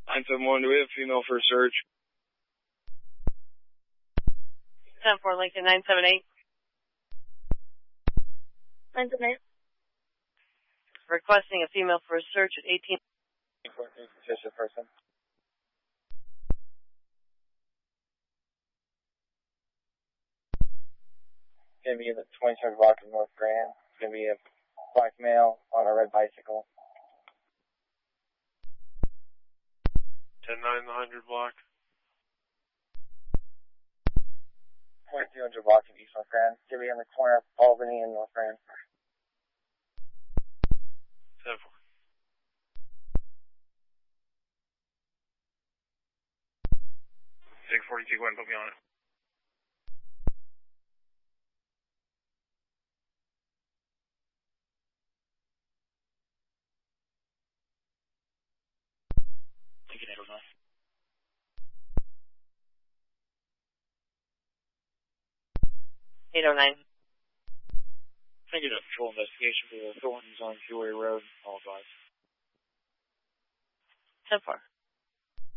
971, do we have female for a search? 10-4, Lincoln, 978. 978. Requesting a female for a search at 18. 14, suspicious person. Gonna be in the 23rd block of North Grand. It's gonna be a black male on a red bicycle. 10-9, the 100 block. 2200 block of East North Grand. It's gonna be on the corner of Albany and North Grand. 10-4. 642, go ahead and put me on it. Take it, 809. Thank you, patrol investigation for the Thorntons on Jewelry Road. All advised. 10-4.